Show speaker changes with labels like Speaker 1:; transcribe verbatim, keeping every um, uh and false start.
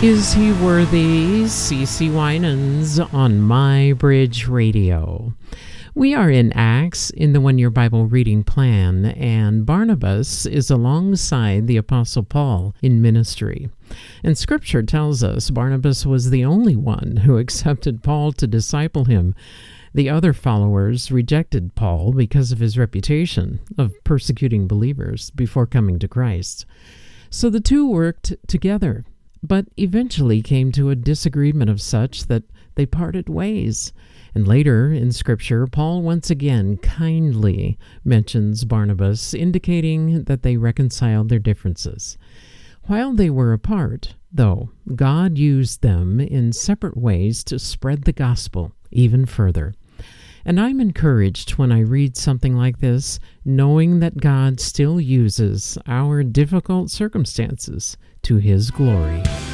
Speaker 1: Is He Worthy? CeCe Winans on My Bridge Radio. We are in Acts in the One-Year Bible Reading Plan, and Barnabas is alongside the Apostle Paul in ministry. And Scripture tells us Barnabas was the only one who accepted Paul to disciple him. The other followers rejected Paul because of his reputation of persecuting believers before coming to Christ. So the two worked together, but eventually came to a disagreement of such that they parted ways. And later in Scripture, Paul once again kindly mentions Barnabas, indicating that they reconciled their differences. While they were apart, though, God used them in separate ways to spread the gospel even further. And I'm encouraged when I read something like this, knowing that God still uses our difficult circumstances to His glory.